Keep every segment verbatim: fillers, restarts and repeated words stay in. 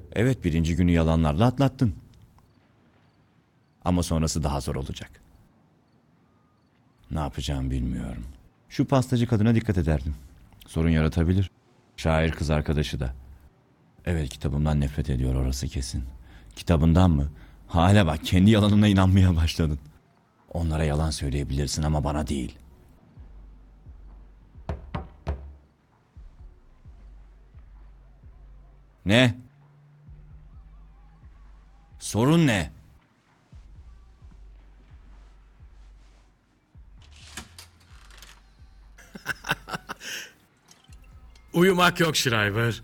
Evet, birinci günü yalanlarla atlattın. Ama sonrası daha zor olacak. Ne yapacağımı bilmiyorum. Şu pastacı kadına dikkat ederdim. Sorun yaratabilir. Şair kız arkadaşı da. Evet, kitabımdan nefret ediyor, orası kesin. Kitabından mı? Hala bak, kendi yalanına inanmaya başladın. Onlara yalan söyleyebilirsin ama bana değil. Ne? Sorun ne? Uyumak yok Schreiber.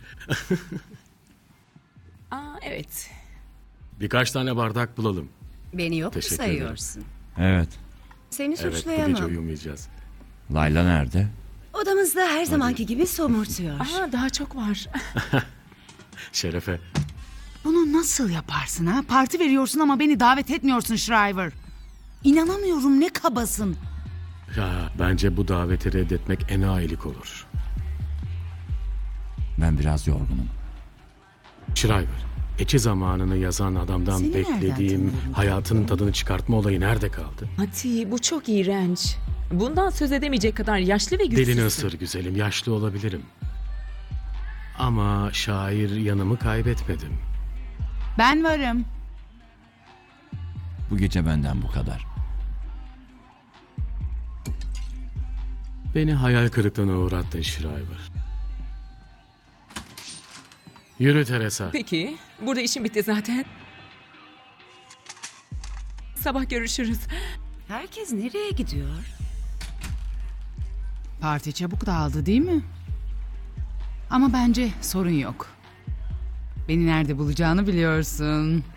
Aa evet. Birkaç tane bardak bulalım. Beni yok mu Teşekkür sayıyorsun? Evet. Seni Evet, bu gece suçlayamam. uyumayacağız. Layla nerede? Odamızda her zamanki gibi somurtuyor. Aa daha çok var. Şerefe, Bunu nasıl yaparsın ha? Parti veriyorsun ama beni davet etmiyorsun Shriver. İnanamıyorum, ne kabasın. ya bence bu daveti reddetmek enayilik olur. Ben biraz yorgunum. Schreiber, Eki zamanını yazan adamdan Seni nereden beklediğim tanıyorum? hayatın tadını çıkartma olayı nerede kaldı? Hadi bu çok iğrenç. Bundan söz edemeyecek kadar yaşlı ve güçsüzsün. Dilini ısır güzelim, yaşlı olabilirim. Ama şair yanımı kaybetmedim. Ben varım. Bu gece benden bu kadar. Beni hayal kırıklığına uğrattın Schreiber. Yürü Teresa. Peki burada işim bitti zaten. Sabah görüşürüz. Herkes nereye gidiyor? Parti çabuk dağıldı değil mi? Ama bence sorun yok. Beni nerede bulacağını biliyorsun.